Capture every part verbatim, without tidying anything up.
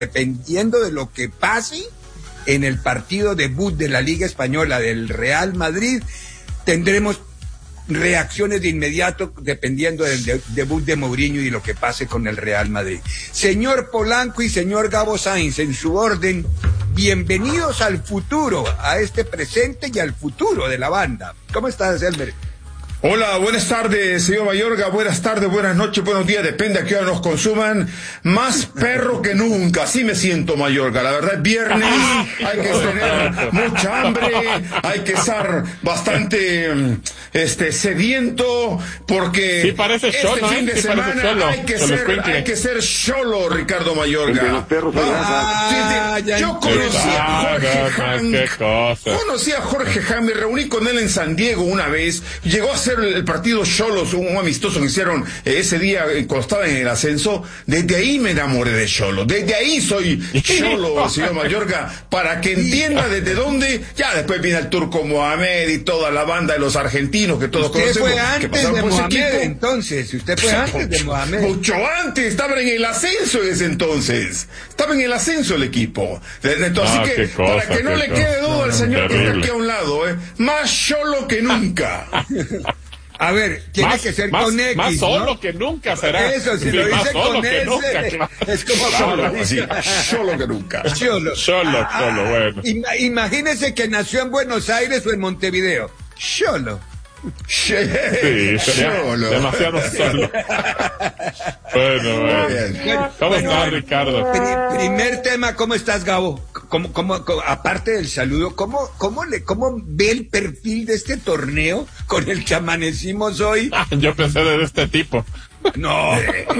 dependiendo de lo que pase en el partido debut de la Liga Española del Real Madrid, tendremos reacciones de inmediato dependiendo del de, debut de Mourinho y lo que pase con el Real Madrid. Señor Polanco y señor Gabo Sainz, en su orden, bienvenidos al futuro, a este presente y al futuro de la banda. ¿Cómo estás, Elmer? Hola, buenas tardes, señor Mayorga, buenas tardes, buenas noches, buenos días, depende a qué hora nos consuman. Más perro que nunca, así me siento, Mayorga, la verdad es viernes, hay que tener mucha hambre, hay que estar bastante este sediento, porque sí, parece este cholo, fin de sí, semana cholo, hay que ser, hay que ser cholo, Ricardo Mayorga. Los perros ah, sí, yo conocí a Jorge Hank, qué cosa. conocí a Jorge Hank, me reuní con él en San Diego una vez, llegó a ser el partido Xolos, un amistoso que hicieron eh, ese día cuando estaba en el ascenso. Desde ahí me enamoré de Xolo, desde ahí soy Xolo, señor Mayorga, para que entienda desde dónde. Ya después viene el Turco Mohamed y toda la banda de los argentinos que todos usted conocemos. Fue antes de Mohamed, entonces, usted fue antes de Mohamed. Mucho antes, estaba en el ascenso en ese entonces, estaba en el ascenso el equipo. Entonces, ah, así que cosa, para que no le quede duda no, al señor terrible. Que está aquí a un lado, eh, más Xolo que nunca. A ver, tiene más, que ser más, con X, más solo ¿no? que nunca será. Eso, si sí, lo dice con S, nunca, claro. Es como solo, así, solo que nunca. Solo, solo, ah, solo, bueno. Ima, imagínese que nació en Buenos Aires o en Montevideo. Solo. Sí, Xolo. Demasiado solo. Bueno, bueno. ¿Cómo bueno, estás, Ricardo? Pri, primer tema, ¿cómo estás, Gabo? ¿Cómo, cómo, cómo, aparte del saludo, ¿cómo, cómo, le, ¿cómo ve el perfil de este torneo con el que amanecimos hoy? Yo pensé de este tipo. No.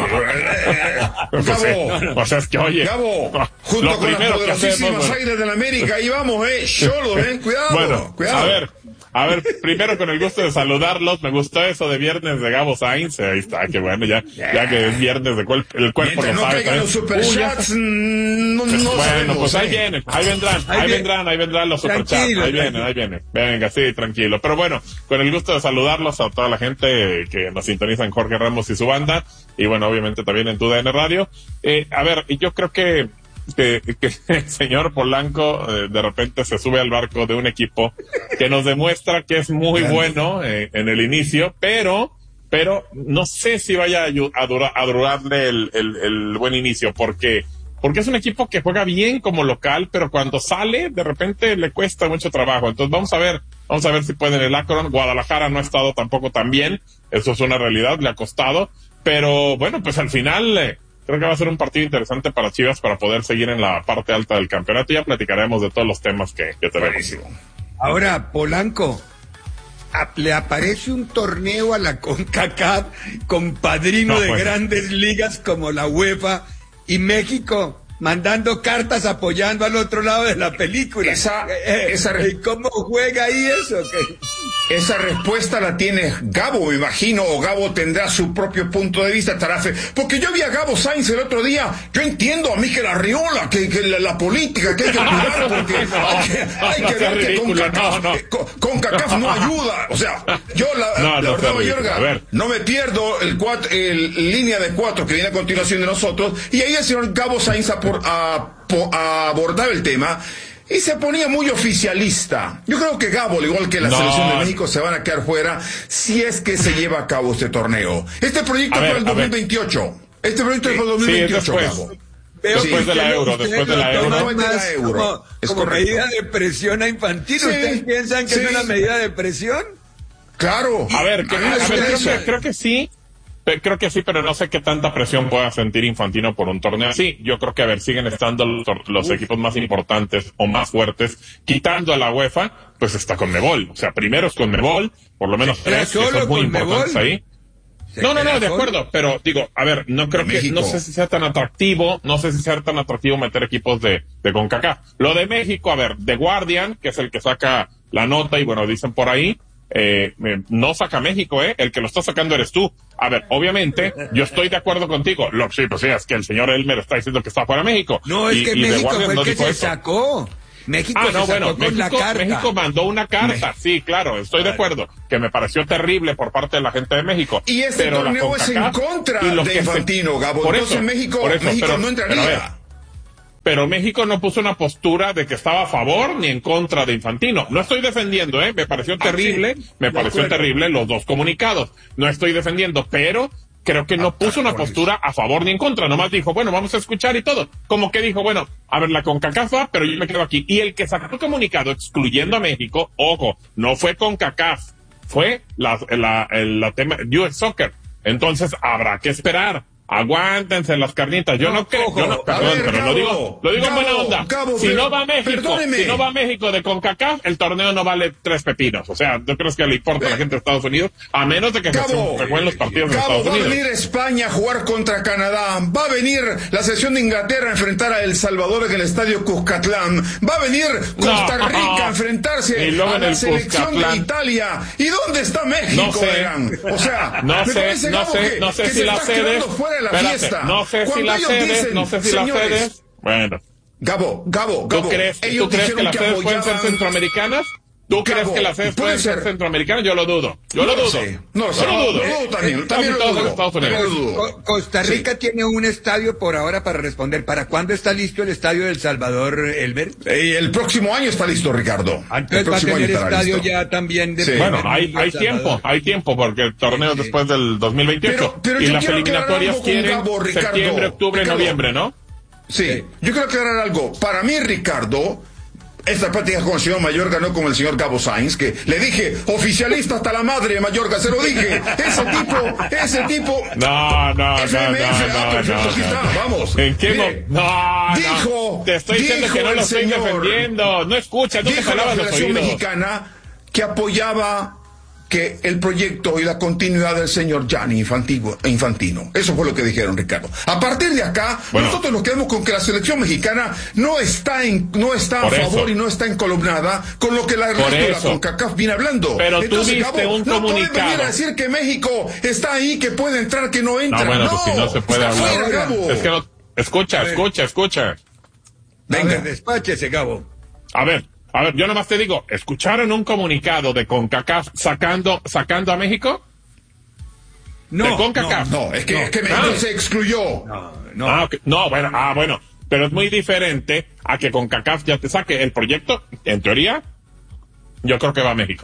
Gabo, o sea, es que oye, Gabo, junto lo con las poderosísimas bueno. Águilas de la América, ahí vamos, eh, Xolo, eh, cuidado, bueno, cuidado. A ver, a ver, primero con el gusto de saludarlos, me gustó eso de viernes de Gabo Sainz, ahí está, que bueno, ya, ya que es viernes de cuerpo, el cuerpo Mientras lo no sabe. caigan los superchats, no, no bueno, sabemos, pues ahí eh. vienen, ahí vendrán, ahí, ahí vendrán, ahí vendrán los superchats, ahí vienen, ahí vienen, venga, sí, tranquilo, pero bueno, con el gusto de saludarlos a toda la gente que nos sintonizan, Jorge Ramos y su banda, y bueno, obviamente también en tu D N Radio, eh, a ver, yo creo que Que, que el señor Polanco eh, de repente se sube al barco de un equipo que nos demuestra que es muy bueno eh, en el inicio, pero pero no sé si vaya a, dura, a durarle el, el, el buen inicio, porque porque es un equipo que juega bien como local, pero cuando sale de repente le cuesta mucho trabajo. Entonces vamos a ver, vamos a ver si puede en el Akron. Guadalajara no ha estado tampoco tan bien, eso es una realidad, le ha costado, pero bueno, pues al final eh, creo que va a ser un partido interesante para Chivas para poder seguir en la parte alta del campeonato. Ya platicaremos de todos los temas que, que tenemos. Ahora, Polanco, le aparece un torneo a la CONCACAF con padrino no, de pues. grandes ligas como la UEFA y México mandando cartas apoyando al otro lado de la película. Esa, eh, esa re... ¿Y cómo juega ahí eso? ¿Qué? Esa respuesta la tiene Gabo, me imagino, o Gabo tendrá su propio punto de vista, Tarafe. Porque yo vi a Gabo Sainz el otro día, yo entiendo a Mikel Arriola, que, que la, la política, que hay que cuidar, porque hay que, hay que ver que con CACAF no, no. Con, con CACAF no ayuda. O sea, yo la, no, la no, verdad, Mayorga, no me pierdo el, cuatro, el línea de cuatro que viene a continuación de nosotros, y ahí el señor Gabo Sainz a, por, a, a abordar el tema, y se ponía muy oficialista. Yo creo que Gabo, al igual que la no. selección de México, se van a quedar fuera si es que se lleva a cabo este torneo. Este proyecto es para el dos mil veintiocho. Este proyecto es para el dos mil veintiocho, sí, después, Gabo. Después sí, de la euro, después de la euro. De la euro. Como, es como medida de presión a Infantino. Sí, ¿ustedes piensan que sí. es una medida de presión? Claro. A ver, que, a ver creo, que, creo que sí. Creo que sí, pero no sé qué tanta presión pueda sentir Infantino por un torneo así. Yo creo que, a ver, siguen estando los, los equipos más importantes o más fuertes, quitando a la UEFA, pues está Conmebol. O sea, primero es Conmebol, por lo menos tres, que son muy importantes ahí. No, no, no, de acuerdo, pero digo, a ver, no creo que, México. no sé si sea tan atractivo, no sé si sea tan atractivo meter equipos de, de CONCACAF. Lo de México, a ver, The Guardian, que es el que saca la nota y bueno, dicen por ahí, Eh, no saca México, eh, el que lo está sacando eres tú. A ver, obviamente, yo estoy de acuerdo contigo. Lo, sí, pues sí, es que el señor Elmer está diciendo que está fuera México. No, es y, que y México fue el no que se eso. sacó. México ah, se no, sacó bueno, con México, la carta. México mandó una carta, Me... sí, claro, estoy claro. de acuerdo, que me pareció terrible por parte de la gente de México. Y este pero torneo es en contra de Infantino, Gabo. Por Entonces eso, México, por eso, México pero, no entraría. pero México no puso una postura de que estaba a favor ni en contra de Infantino. No estoy defendiendo, ¿eh? Me pareció terrible, ah, sí. me pareció terrible los dos comunicados. No estoy defendiendo, pero creo que no puso una postura a favor ni en contra. Nomás dijo, bueno, vamos a escuchar y todo. Como que dijo, bueno, a ver, la CONCACAF va, pero yo me quedo aquí. Y el que sacó el comunicado excluyendo a México, ojo, no fue CONCACAF, fue la, la, el, la tema U S Soccer. Entonces habrá que esperar. Aguántense las carnitas. Yo no, no creo, yo no, perdón, ver, pero Gabo, lo digo, lo digo Gabo, en buena onda. Gabo, si no va a México, perdóneme. si no va a México de CONCACAF, el torneo no vale tres pepinos. O sea, ¿tú crees que le importa a la gente de Estados Unidos? A menos de que Gabo, se jueguen los partidos Gabo, de Estados Unidos. Va a venir España a jugar contra Canadá. Va a venir la selección de Inglaterra a enfrentar a El Salvador en el estadio Cuscatlán. Va a venir Costa Rica no, a enfrentarse a la selección Cuscatlán. de Italia. ¿Y dónde está México, no sé, Eran? O sea, no sé, parece, no Gabo, sé, que, no sé que si se la está cedes. fuera de la Espérate, fiesta. no sé si la cedes, no sé si la cedes. Bueno. Gabo, Gabo, Gabo. ¿Tú crees, ¿tú crees que las sedes pueden ser centroamericanas? ¿Tú crees que las sedes pueden ser centroamericanas? Yo lo dudo. Yo lo dudo. No lo sé. Yo lo dudo. Lo dudo también. También lo dudo. Estados Unidos. Costa Rica tiene un estadio por ahora para responder. ¿Para cuándo está listo el estadio del Salvador, Elber? El próximo año está listo, Ricardo. Entonces va a tener estadio ya también de... Bueno, hay, hay tiempo, hay tiempo, porque el torneo después del dos mil veintiocho. Pero, pero y las eliminatorias quieren Gabo, Ricardo, septiembre, octubre, Ricardo, noviembre, ¿no? Sí, sí, yo quiero aclarar algo. Para mí, Ricardo, esta práctica con el señor Mayorga, no con el señor Gabo Sainz, que le dije, oficialista hasta la madre, Mayorga, se lo dije. Ese tipo, ese tipo... No, no, F M F, no, no, ah, perfecto, no, aquí no, está, vamos. ¿En qué Mire, no, dijo, no, te estoy diciendo que no lo estoy señor, defendiendo. No escuchas, no te jalabas los oídos. Dijo la Federación Mexicana que apoyaba que el proyecto y la continuidad del señor Gianni Infantino, Infantino. Eso fue lo que dijeron, Ricardo. A partir de acá, bueno, nosotros nos quedamos con que la selección mexicana no está en, no está a favor eso. y no está encolumnada con lo que la resto de la CONCACAF viene hablando. Pero Entonces, tú viste Gabo, un no comunicado. pueden venir a decir que México está ahí, que puede entrar, que no entra. No, bueno, no, pues si no se puede hablar. Fuera, Gabo. Es que no, escucha, escucha, escucha. Venga, ver, despáchese, Gabo. A ver. A ver, yo nomás te digo, ¿escucharon un comunicado de CONCACAF sacando sacando a México? No, ¿De CONCACAF? No, no, es que, no, es que México ah, se excluyó. No, no. Ah, okay. no, bueno, ah, bueno, pero es muy diferente a que CONCACAF ya te saque el proyecto, en teoría, yo creo que va a México.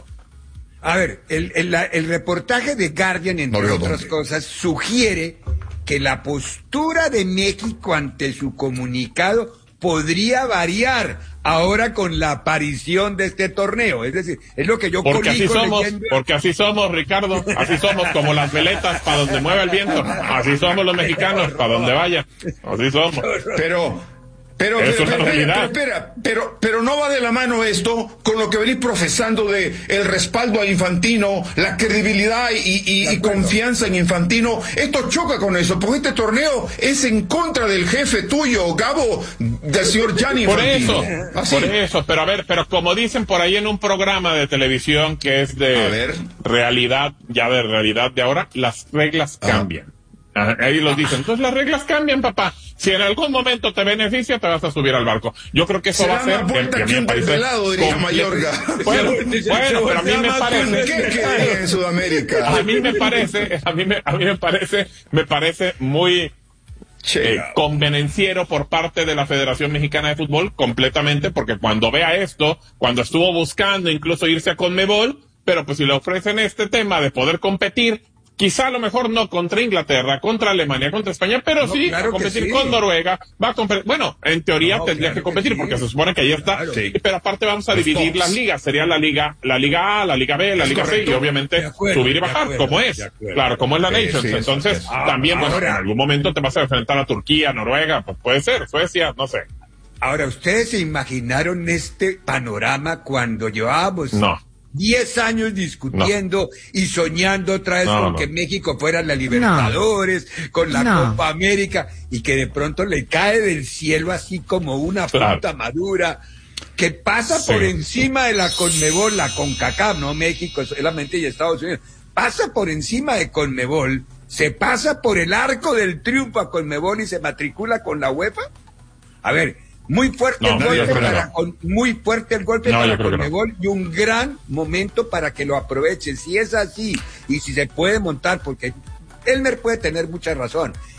A ver, el, el, la, el reportaje de Guardian, entre no otras dónde. cosas, sugiere que la postura de México ante su comunicado podría variar ahora con la aparición de este torneo. Es decir, es lo que yo porque así somos, leyendo... porque así somos, Ricardo, así somos como las veletas para donde mueva el viento, así somos los mexicanos para donde vaya, así somos. Pero Pero, es pero, una pero, realidad. pero, espera, pero, pero no va de la mano esto con lo que venís profesando de el respaldo a Infantino, la credibilidad y, y, y confianza en Infantino. Esto choca con eso, porque este torneo es en contra del jefe tuyo, Gabo, del señor Gianni Infantino. Por eso, ¿Así? por eso, pero a ver, pero como dicen por ahí en un programa de televisión que es de realidad, ya de realidad de ahora, las reglas Ajá. cambian. Ahí los dicen, entonces las reglas cambian, papá. Si en algún momento te beneficia, te vas a subir al barco. Yo creo que eso se va a ser que, que a mí me parece lado, diría Mayorga. Bueno, bueno, pero a mí me parece ¿Qué, qué en Sudamérica? A mí me parece, a mí me, a mí me parece, me parece muy eh, convenenciero por parte de la Federación Mexicana de Fútbol, completamente, porque cuando vea esto, cuando estuvo buscando incluso irse a Conmebol, pero pues si le ofrecen este tema de poder competir, quizá a lo mejor no contra Inglaterra, contra Alemania, contra España, pero no, sí claro a competir sí. con Noruega, va a competir, bueno, en teoría no, tendría claro que competir, que sí. porque se supone que ahí está, claro. sí. pero aparte vamos a Los dividir tops. las ligas, sería la liga, la liga A, la liga B, la es liga correcto. C, y obviamente acuerdo, subir y bajar, acuerdo, como es, claro, como es la sí, Nations, sí, entonces, ah, también, bueno, ahora, en algún momento te vas a enfrentar a Turquía, Noruega, pues puede ser, Suecia, no sé. Ahora, ¿ustedes se imaginaron este panorama cuando llevábamos... No. Diez años discutiendo no. y soñando otra vez no, con no. que México fuera la Libertadores, no. con la no. Copa América, y que de pronto le cae del cielo así como una fruta claro. madura, que pasa sí. por encima de la Conmebol, la CONCACAF, no México solamente y Estados Unidos, pasa por encima de Conmebol, se pasa por el arco del triunfo a Conmebol y se matricula con la UEFA. A ver, Muy fuerte no, el golpe para no. con, muy fuerte el golpe no, para Conmebol no. y un gran momento para que lo aprovechen. Si es así y si se puede montar, porque Elmer puede tener mucha razón.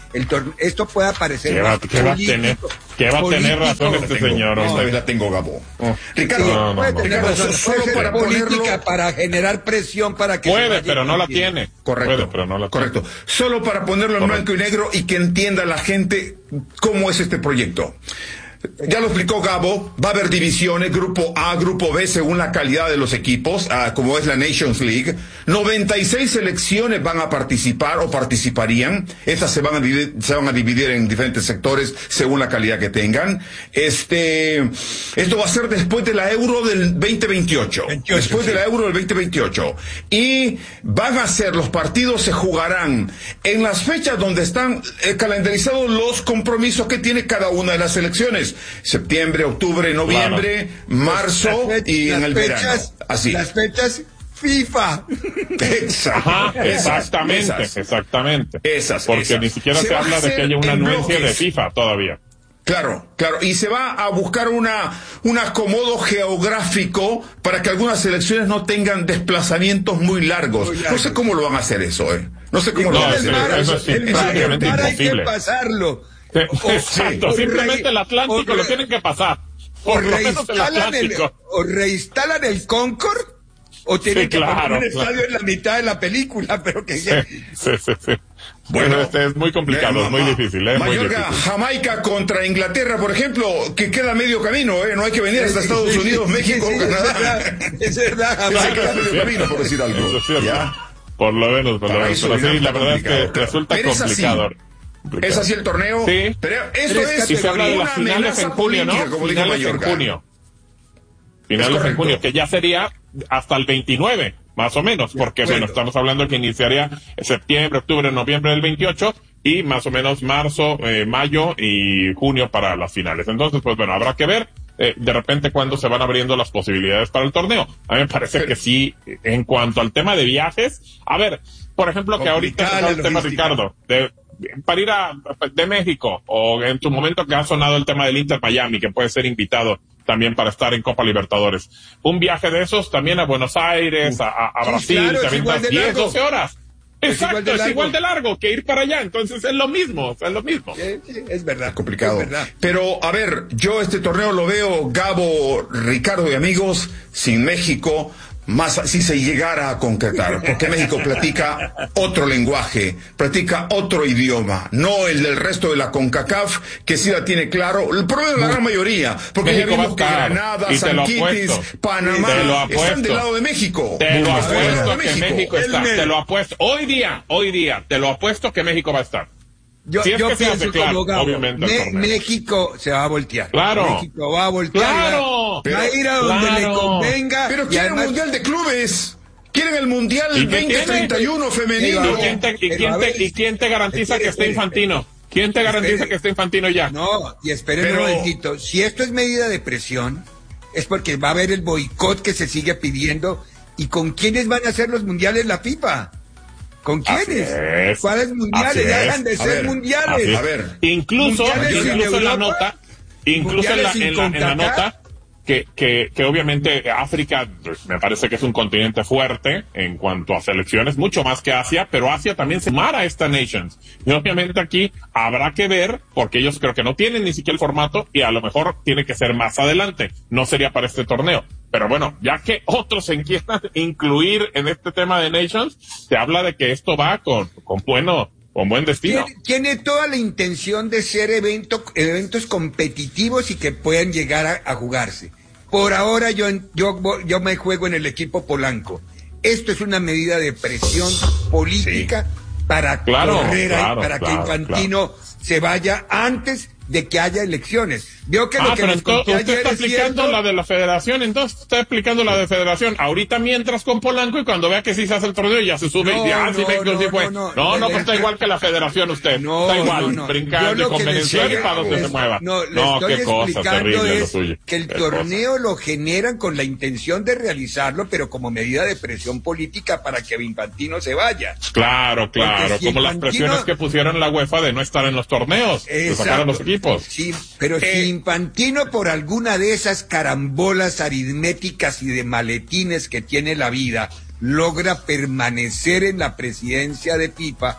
el torneo, esto puede parecer ¿Qué va, ¿qué va a tener, ¿qué va a tener razón este tengo, señor? No, Esta vez la tengo, Gabo. Oh. Ricardo, sí, no, puede no, tener no. razón, Solo puede para ser política ponerlo... para generar presión para que puede, pero no la tiene. Correcto, puede, pero no la correcto. tiene. Solo para ponerlo en Correcto. blanco y negro y que entienda la gente cómo es este proyecto. Ya lo explicó Gabo, va a haber divisiones, grupo A, grupo B, según la calidad de los equipos, uh, como es la Nations League. noventa y seis selecciones van a participar o participarían. Estas se van a dividir, se van a dividir en diferentes sectores según la calidad que tengan. Este, esto va a ser después de la Euro del veinte veintiocho. veintiocho, después sí. de la Euro del veinte veintiocho. Y van a ser, los partidos se jugarán en las fechas donde están eh, calendarizados los compromisos que tiene cada una de las selecciones. Septiembre, octubre, noviembre, claro. marzo fe- y en el fechas, verano. Así. Las fechas FIFA. Exacto. Ajá, exactamente, esas, exactamente. Esas, Porque esas. ni siquiera se, se habla de que haya una anuencia de FIFA todavía. Claro, claro, y se va a buscar una un acomodo geográfico para que algunas selecciones no tengan desplazamientos muy largos. Muy largos. No sé cómo lo van a hacer eso, ¿eh? No sé cómo No, lo van a es- hacer. es- eso es el mar, el prácticamente mar hay que imposible. pasarlo. O- Exacto, o simplemente re- el Atlántico o lo re- tienen que pasar. O Por lo menos el reinstalan el, Atlántico. o reinstalan el Concorde o tienen Sí, que claro, poner un claro. estadio en la mitad de la película, pero que Sí, sí, sí, sí. Bueno, Bueno, este es muy complicado, es muy difícil, ¿eh? Muy Mallorca, difícil. Jamaica contra Inglaterra, por ejemplo, que queda medio camino, ¿eh? No hay que venir hasta Estados Sí, Unidos, sí, México, sí, sí, es Canadá. verdad, es verdad, Ese Jamaica. queda medio camino, por decir algo. Eso es cierto. ¿Ya? Por lo menos, por lo Para menos. eso Pero ya sí, está la verdad es complicado. que resulta Pero es así. complicado. ¿Es así el torneo? Sí. Pero esto Tres es Y se habla de una las finales amenaza en junio, ¿no? política, como dijo Finales en Mallorca. junio. Finales en correcto. junio, que ya sería hasta el veintinueve, más o menos, porque acuerdo. bueno, estamos hablando que iniciaría en septiembre, octubre, noviembre del veintiocho y más o menos marzo, eh, mayo y junio para las finales. Entonces, pues bueno, habrá que ver eh, de repente cuándo se van abriendo las posibilidades para el torneo. A mí me parece que sí, en cuanto al tema de viajes, a ver, por ejemplo, que ahorita Complicada se da el la tema, logística. Ricardo, de para ir a de México, o en tu momento que ha sonado el tema del Inter Miami, que puede ser invitado también para estar en Copa Libertadores. Un viaje de esos también a Buenos Aires, a, a, a Sí, Brasil, claro, te es igual avientas de diez, largo. doce horas. Es Exacto, igual de es largo. igual de largo que ir para allá, entonces es lo mismo, es lo mismo. Sí, sí, es verdad. Complicado. Es verdad. Pero, a ver, yo este torneo lo veo, Gabo, Ricardo y amigos, sin México, más si se llegara a concretar, porque México platica otro lenguaje, platica otro idioma, no el del resto de la CONCACAF, que sí la tiene claro, el problema de la gran mayoría, porque México ya va a vimos que estar, Granada, y te lo San Quitis, apuesto, Panamá, te lo están apuesto. del lado de México. Te lo Están del lado apuesto de que México está, El- te lo apuesto. Hoy día, hoy día, te lo apuesto que México va a estar. Yo, Si es yo que se pienso hace claro, como Gabo, obviamente, el Me- torneo. México se va a voltear. Claro. México va a voltear. Claro. Va, va a ir a donde Claro. le convenga. Pero y quieren además- el Mundial de Clubes. Quieren el Mundial ¿Y qué veinte treinta y uno Pero, femenino. ¿Y quién te, y Pero, quién a ver, te, y quién te garantiza espere, que esté espere, Infantino? ¿Quién te garantiza Espere. que esté Infantino ya? No, y esperen Pero- un momentito. Si esto es medida de presión, es porque va a haber el boicot que se sigue pidiendo. ¿Y con quiénes van a hacer los mundiales la FIFA? ¿Con Así quiénes? es. ¿Cuáles mundiales? Así Ya es. dejan de A ser ver, mundiales. Así es. A ver. Incluso, Mundiales incluso sin en la Europa, nota, incluso en la, mundiales sin en la, en la CONCACAF. nota, que, que, que obviamente África pues, me parece que es un continente fuerte en cuanto a selecciones, mucho más que Asia, pero Asia también se sumara a esta Nations. Y obviamente aquí habrá que ver, porque ellos creo que no tienen ni siquiera el formato y a lo mejor tiene que ser más adelante, no sería para este torneo. Pero bueno, ya que otros se quieran incluir en este tema de Nations, se habla de que esto va con, con bueno, con buen destino. Tiene, tiene toda la intención de ser evento, eventos competitivos y que puedan llegar a, a jugarse. Por ahora yo, yo, yo me juego en el equipo Polanco. Esto es una medida de presión política sí. para claro, correr ahí, claro, para claro, que Infantino claro. se vaya antes de que haya elecciones. Veo que ah, lo que pero les entonces, conté usted ayer está es explicando cierto. la de la federación, entonces está explicando la de federación. Ahorita mientras con Polanco y cuando vea que sí se hace el torneo ya se sube No, y ya, ah, sí, no, México no, sí fue. no, No, no, no, le- pues está igual que la federación usted. No, está igual, no, no. brincando Yo y lo que les convenenciando y estoy- para donde es- se mueva. No, le No, estoy qué cosa explicando terrible lo es suyo. que el Qué torneo lo generan con la intención de realizarlo, pero como medida de presión política para que Infantino se vaya. cosa. Claro, claro, Porque si como las Infantino- presiones que pusieron la UEFA de no estar en los torneos, de sacar a los Exacto. equipos. Sí, pero Eh, si Infantino por alguna de esas carambolas aritméticas y de maletines que tiene la vida logra permanecer en la presidencia de FIFA,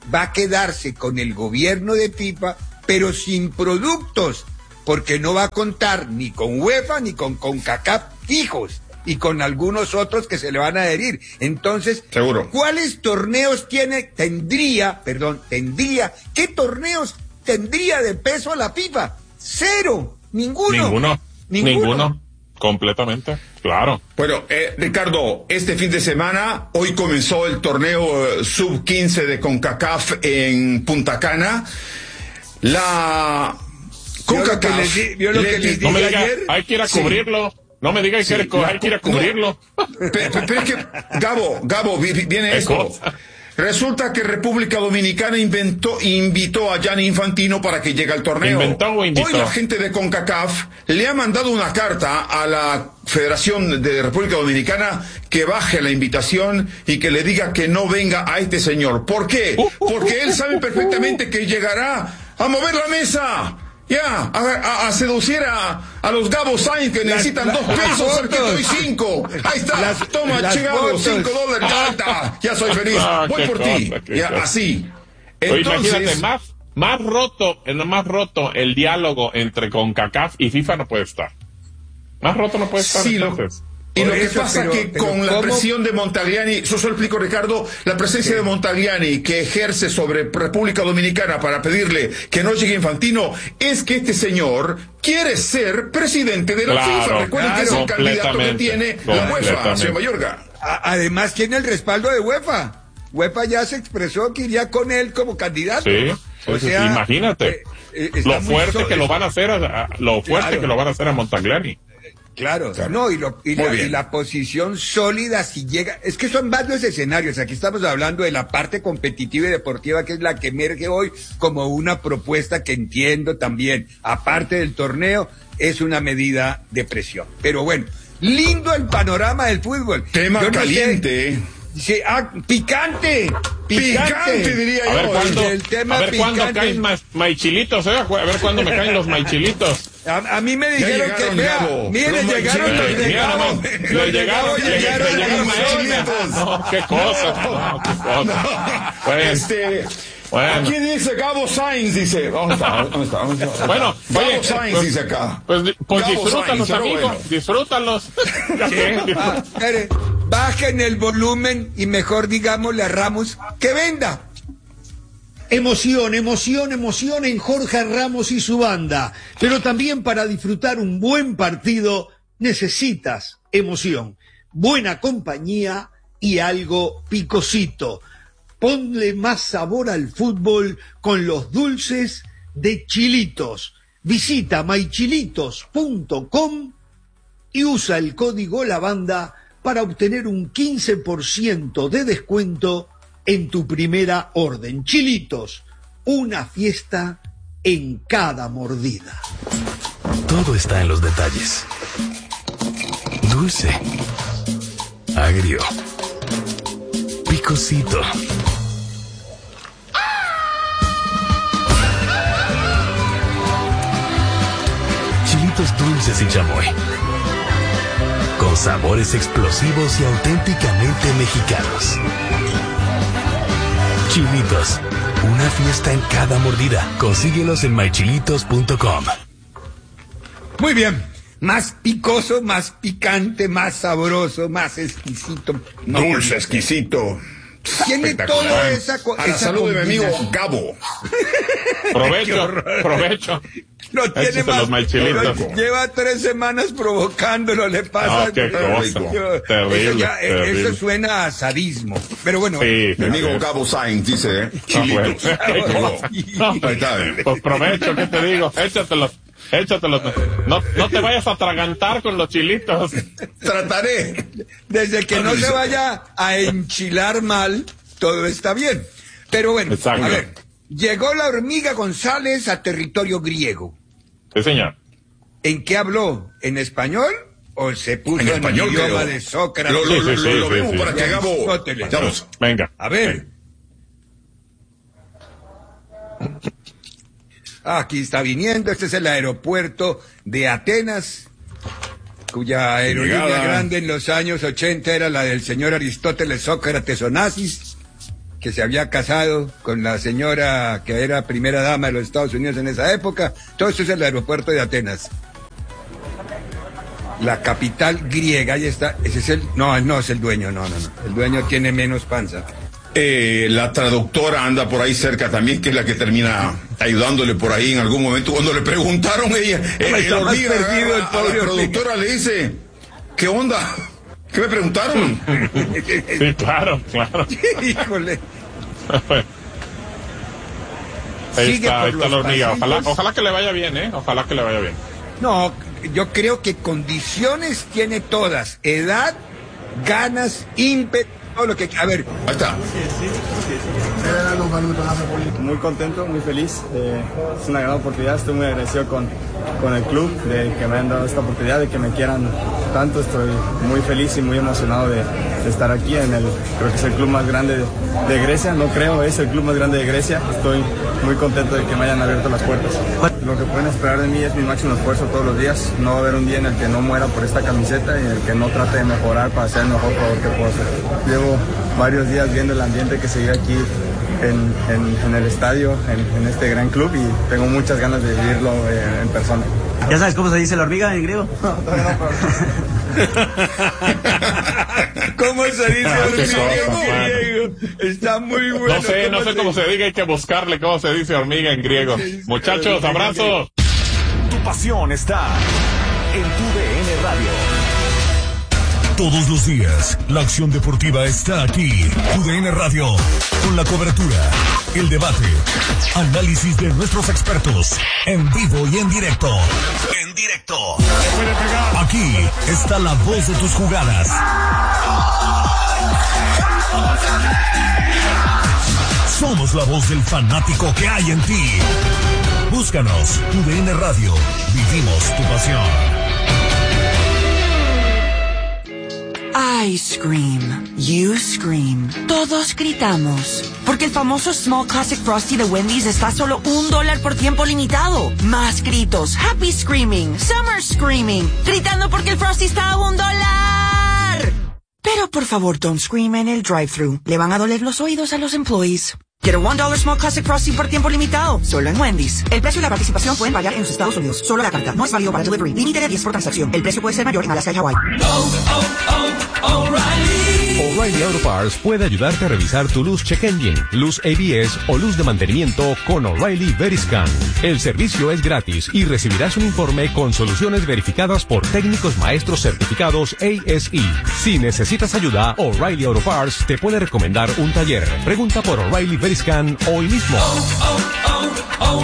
va a quedarse con el gobierno de FIFA, pero sin productos, porque no va a contar ni con UEFA ni con CONCACAF fijos, y con algunos otros que se le van a adherir. Entonces, seguro. ¿Cuáles torneos tiene, tendría, perdón, tendría, qué torneos tendría de peso a la FIFA? Cero, ninguno. Ninguno, ninguno, ninguno. Completamente, claro. Bueno, eh, Ricardo, este fin de semana, hoy comenzó el torneo eh, sub quince de CONCACAF en Punta Cana. La CONCACAF... ¿Vio lo que les dije no me diga, ayer? hay que ir a cubrirlo. Sí. No me diga sí, que hay que ir a cubrirlo. No, pero, pero es que, Gabo, Gabo, viene esto. Cosa? Resulta que República Dominicana inventó, invitó a Gianni Infantino para que llegue al torneo. ¿Inventó o invitó? Hoy la gente de CONCACAF le ha mandado una carta a la Federación de República Dominicana que baje la invitación y que le diga que no venga a este señor. ¿Por qué? Porque él sabe perfectamente que llegará a mover la mesa. Ya, a, a, a seducir a, a los Gabo Sainz que necesitan las, dos pesos, al que doy cinco. Ahí está, las, toma, che Gabo, cinco dólares, ya está, ya soy feliz, ah, voy por cosa, ti. Ya, cosa. Así. Entonces, imagínate, más, más roto, más roto el diálogo entre CONCACAF y FIFA no puede estar. Más roto no puede estar, sí, entonces. Lo... Y lo que eso, pasa pero, que pero con ¿cómo? La presión de Montagliani, eso solo explico, Ricardo, la presencia sí. de Montagliani que ejerce sobre República Dominicana para pedirle que no llegue Infantino, es que este señor quiere ser presidente de la claro, FIFA. Recuerden claro, que es el candidato que tiene la UEFA, señor Mayorga. A, además tiene el respaldo de UEFA. UEFA ya se expresó que iría con él como candidato. Sí, o sí, sea, imagínate eh, eh, lo fuerte so, que lo van a hacer, a, a, lo fuerte claro. que lo van a hacer a Montagliani. Claro, claro, no, y, lo, y, la, y la posición sólida si llega, es que son varios escenarios, aquí estamos hablando de la parte competitiva y deportiva que es la que emerge hoy como una propuesta que entiendo también, aparte del torneo, es una medida de presión. Pero bueno, lindo el panorama del fútbol. Tema no caliente. Sé, sí, ah, picante, picante, picante diría yo. A ver cuándo, el tema a ver cuándo caen más maichilitos, ¿eh? A ver cuándo me caen los maichilitos. A, a mí me dijeron que, vea, miren, llegaron los de Gabo. Los llegaron, llegaron, llegaron, no, qué cosa, no, qué cosa. Pues, este... Bueno. Aquí dice Gabo Sainz, dice. ¿Dónde está? ¿Dónde está? ¿Dónde está? Bueno, Gabo oye, Sainz pues, dice acá. Pues, pues disfrútalos, Sainz, amigos. bueno. Disfrútalos. Sí. Ah, espere, bajen el volumen y mejor digámosle a Ramos que venda. Emoción, emoción, emoción en Jorge Ramos y su banda. Pero también para disfrutar un buen partido necesitas emoción, buena compañía y algo picosito. Ponle más sabor al fútbol con los dulces de Chilitos. Visita my chilitos punto com y usa el código La Banda para obtener un quince por ciento de descuento en tu primera orden. Chilitos, una fiesta en cada mordida. Todo está en los detalles. Dulce, agrio, picosito. Chilitos dulces y chamoy, con sabores explosivos y auténticamente mexicanos. Chilitos, una fiesta en cada mordida. Consíguelos en my chilitos punto com. Muy bien, más picoso, más picante, más sabroso, más exquisito. No, dulce, exquisito. Tiene toda esa cosa. A la salud de mi amigo Gabo. Provecho, provecho. No tiene más, no, lleva tres semanas provocándolo, le pasa. No, qué cosa, terrible, eso, ya, terrible. Eso suena a sadismo. Pero bueno, sí, mi amigo Gabo Sainz dice, ¿eh? Chilitos. No, no, pues provecho, ¿qué te digo? Échatelos. Échatelos. No, no te vayas a atragantar con los chilitos. Trataré. Desde que no se vaya a enchilar mal, todo está bien. Pero bueno, exacto. A ver, llegó la hormiga González a territorio griego. Sí, señor. ¿En qué habló? ¿En español? ¿O se puso en, en español, el idioma creo. De Sócrates? Lo, lo, sí, sí, lo, lo sí, vemos sí, para sí. Que Gabo... Vamos. Venga. A ver. Venga. Aquí está viniendo, este es el aeropuerto de Atenas, cuya aerolínea grande en los años ochenta era la del señor Aristóteles, Sócrates, Onassis. que se había casado con la señora que era primera dama de los Estados Unidos en esa época. Todo esto es el aeropuerto de Atenas. La capital griega, ahí está. Ese es el, no, no es el dueño, no, no, no. El dueño tiene menos panza. Eh, la traductora anda por ahí cerca también, que es la que termina ayudándole por ahí en algún momento. Cuando le preguntaron ella, eh, el hormiga, perdido, el pobre a la traductora le dice, ¿qué onda? ¿Qué me preguntaron? Sí, claro, claro. Híjole. Ahí está, ahí está la hormiga. Ojalá, ojalá que le vaya bien, ¿eh? Ojalá que le vaya bien. No, yo creo que condiciones tiene todas. Edad, ganas, ímpetu, todo lo que... A ver. Ahí está. Muy contento, muy feliz. Eh, es una gran oportunidad. Estoy muy agradecido con, con el club de que me han dado esta oportunidad, de que me quieran tanto. Estoy muy feliz y muy emocionado de, de estar aquí en el, creo que es el club más grande de, de Grecia. No creo, es el club más grande de Grecia. Estoy muy contento de que me hayan abierto las puertas. Lo que pueden esperar de mí es mi máximo esfuerzo todos los días. No va a haber un día en el que no muera por esta camiseta y en el que no trate de mejorar para ser el mejor jugador que puedo ser. Llevo varios días viendo el ambiente que se vive aquí en, en, en el estadio, en, en este gran club, y tengo muchas ganas de vivirlo eh, en persona. ¿Ya sabes cómo se dice la hormiga en griego? No, todavía no, pero... ¿Cómo se dice Ah, hormiga en cosa, griego? Está muy bueno. No sé, no sé se... cómo se diga, hay que buscarle cómo se dice hormiga en griego. Muchachos, abrazos. Tu pasión está en tu D N Radio. Todos los días, la acción deportiva está aquí. Tu D N Radio, con la cobertura, el debate, análisis de nuestros expertos, en vivo y en directo. En directo. Aquí está la voz de tus jugadas. Somos la voz del fanático que hay en ti. Búscanos, Tu D N Radio. Vivimos tu pasión. I scream, you scream, todos gritamos, porque el famoso Small Classic Frosty de Wendy's está a solo un dólar por tiempo limitado. Más gritos, happy screaming, summer screaming, gritando porque el Frosty está a un dólar. Pero por favor, don't scream en el drive-thru, le van a doler los oídos a los employees. Get a one dollar Small Classic Frosty por tiempo limitado, solo en Wendy's. El precio y la participación pueden variar en los Estados Unidos. Solo la carta, no es válido para delivery. Límite de diez por transacción. El precio puede ser mayor en Alaska y Hawái. Oh, oh, oh, O'Reilly. O'Reilly Auto Parts puede ayudarte a revisar tu luz check engine, luz A B S o luz de mantenimiento con O'Reilly Veriscan. El servicio es gratis y recibirás un informe con soluciones verificadas por técnicos maestros certificados A S E. Si necesitas ayuda, O'Reilly Auto Parts te puede recomendar un taller. Pregunta por O'Reilly Veriscan hoy mismo. Oh, oh, oh,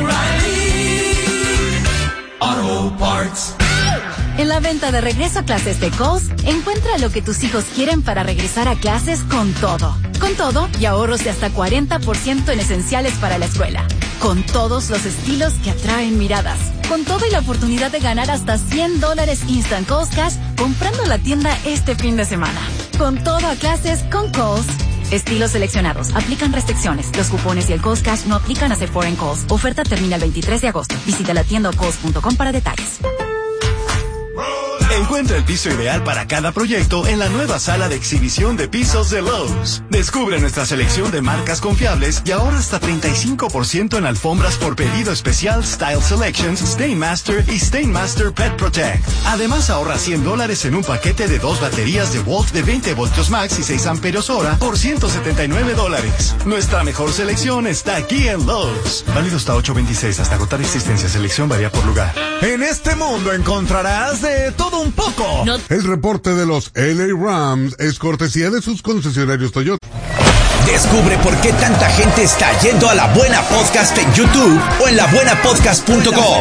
O'Reilly Auto Parts. En la venta de regreso a clases de Kohl's, encuentra lo que tus hijos quieren para regresar a clases con todo. Con todo y ahorros de hasta cuarenta por ciento en esenciales para la escuela. Con todos los estilos que atraen miradas. Con todo y la oportunidad de ganar hasta cien dólares Instant Kohl's Cash comprando la tienda este fin de semana. Con todo a clases con Kohl's. Estilos seleccionados. Aplican restricciones. Los cupones y el Kohl's Cash no aplican a Sephora en Kohl's. Oferta termina el veintitrés de agosto. Visita la tienda o kohls punto com para detalles. Encuentra el piso ideal para cada proyecto en la nueva sala de exhibición de pisos de Lowe's. Descubre nuestra selección de marcas confiables y ahorra hasta treinta y cinco por ciento en alfombras por pedido especial Style Selections, Stainmaster y Stainmaster Pet Protect. Además ahorra cien dólares en un paquete de dos baterías de Wolf de veinte voltios max y seis amperios hora por ciento setenta y nueve dólares. Nuestra mejor selección está aquí en Lowe's. Válido hasta ocho veintiséis, hasta agotar existencia. Selección varía por lugar. En este mundo encontrarás de todo un poco. No. El reporte de los L A Rams es cortesía de sus concesionarios Toyota. Descubre por qué tanta gente está yendo a La Buena Podcast en YouTube o en la buena podcast punto com.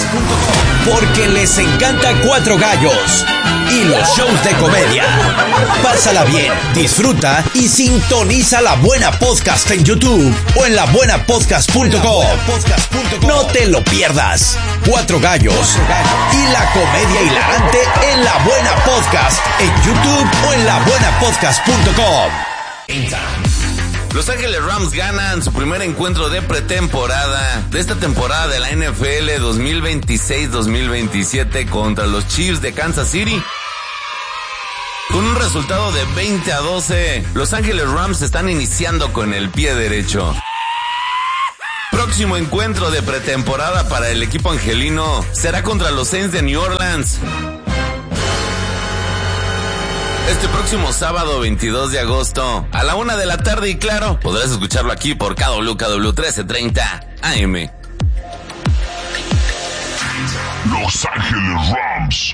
Porque les encanta Cuatro Gallos y los shows de comedia. Pásala bien, disfruta y sintoniza La Buena Podcast en YouTube o en la buena podcast punto com. No te lo pierdas. Cuatro Gallos y la comedia hilarante en La Buena Podcast en YouTube o en la buena podcast punto com. Los Ángeles Rams ganan su primer encuentro de pretemporada de esta temporada de la N F L dos mil veintiséis dos mil veintisiete contra los Chiefs de Kansas City. Con un resultado de veinte a doce, Los Ángeles Rams están iniciando con el pie derecho. Próximo encuentro de pretemporada para el equipo angelino será contra los Saints de New Orleans. Este próximo sábado veintidós de agosto a la una de la tarde, y claro, podrás escucharlo aquí por K W K W trece treinta A M. Los Ángeles Rams.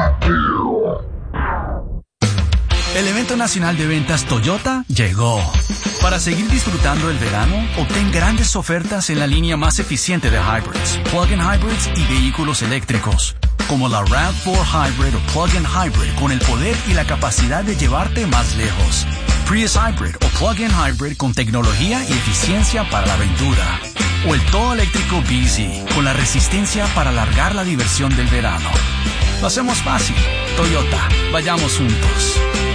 El evento nacional de ventas Toyota llegó. Para seguir disfrutando el verano, obtén grandes ofertas en la línea más eficiente de hybrids, plug-in hybrids y vehículos eléctricos, como la RAV cuatro Hybrid o plug-in hybrid con el poder y la capacidad de llevarte más lejos. Prius Hybrid o plug-in hybrid con tecnología y eficiencia para la aventura. O el todo eléctrico B Z con la resistencia para alargar la diversión del verano. Lo hacemos fácil. Toyota, vayamos juntos.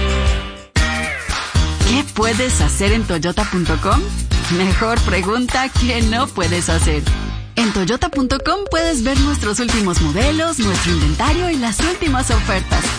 ¿Qué puedes hacer en toyota punto com? Mejor pregunta, ¿qué no puedes hacer? En toyota punto com puedes ver nuestros últimos modelos, nuestro inventario y las últimas ofertas.